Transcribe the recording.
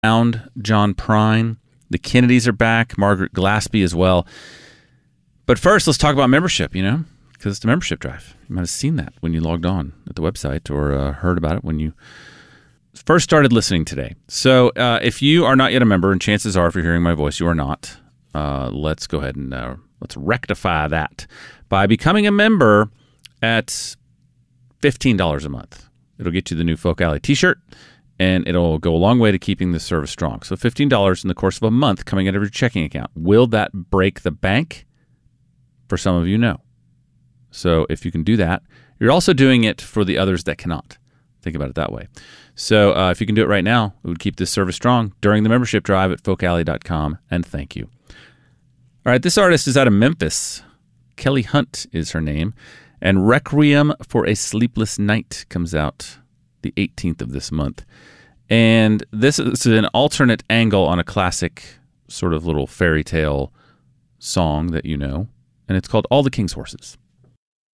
found John Prine. The Kennedys are back. Margaret Glaspie as well. But first, let's talk about membership, because it's the membership drive. You might have seen that when you logged on at the website or heard about it when you first started listening today. So if you are not yet a member, and chances are if you're hearing my voice, you are not, let's go ahead and let's rectify that by becoming a member at $15 a month. It'll get you the new Folk Alley t-shirt, and it'll go a long way to keeping the service strong. So $15 in the course of a month coming out of your checking account. Will that break the bank? For some of you, no. So if you can do that, you're also doing it for the others that cannot. Think about it that way. So if you can do it right now, it would keep this service strong during the membership drive at folkalley.com, and thank you. All right, this artist is out of Memphis. Kelly Hunt is her name, and Requiem for a Sleepless Night comes out the 18th of this month. And this is an alternate angle on a classic sort of little fairy tale song that you know, and it's called All the King's Horses.